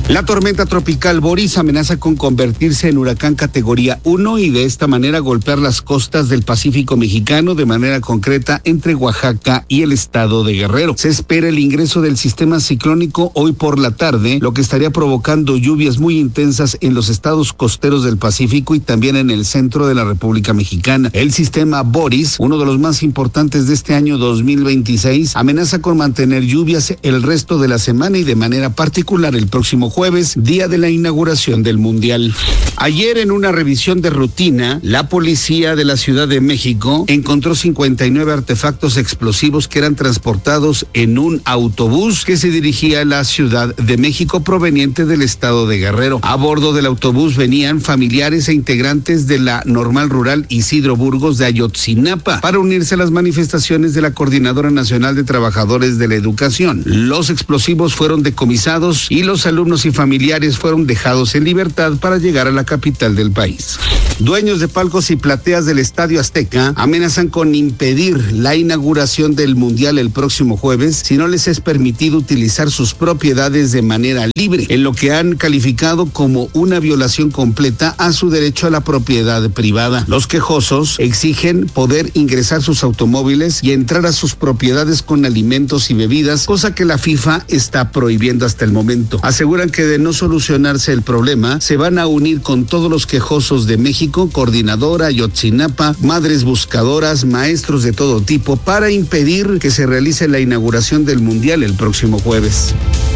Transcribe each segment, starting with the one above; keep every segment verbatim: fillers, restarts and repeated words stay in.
La tormenta tropical Boris amenaza con convertirse en huracán categoría uno y de esta manera golpear las costas del Pacífico mexicano, de manera concreta entre Oaxaca y el estado de Guerrero. Se espera el ingreso del sistema ciclónico hoy por la tarde, lo que estaría provocando lluvias muy intensas en los estados costeros del Pacífico y también en el centro de la República Mexicana. El sistema Boris, uno de los más importantes de este año dos mil veintiséis, amenaza con mantener lluvias el resto de la semana y de manera particular el próximo jueves, día de la inauguración del Mundial. Ayer, en una revisión de rutina, la policía de la Ciudad de México encontró cincuenta y nueve artefactos explosivos que eran transportados en un autobús que se dirigía a la Ciudad de México proveniente del estado de Guerrero. A bordo del autobús venían familiares e integrantes de la Normal Rural Isidro Burgos de Ayotzinapa para unirse a las manifestaciones de la Coordinadora Nacional de Trabajadores de la Educación. Los explosivos fueron decomisados y los alumnos y familiares fueron dejados en libertad para llegar a la capital del país. Dueños de palcos y plateas del Estadio Azteca amenazan con impedir la inauguración del Mundial el próximo jueves si no les es permitido utilizar sus propiedades de manera libre, en lo que han calificado como una violación completa a su derecho a la propiedad privada. Los quejosos exigen poder ingresar sus automóviles y entrar a sus propiedades con alimentos y bebidas, cosa que la FIFA está prohibiendo hasta el momento. Aseguran que de no solucionarse el problema, se van a unir con todos los quejosos de México, Coordinadora, Ayotzinapa, madres buscadoras, maestros de todo tipo, para impedir que se realice la inauguración del Mundial el próximo jueves.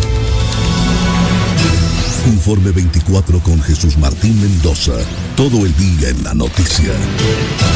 Informe veinticuatro con Jesús Martín Mendoza. Todo el día en la noticia.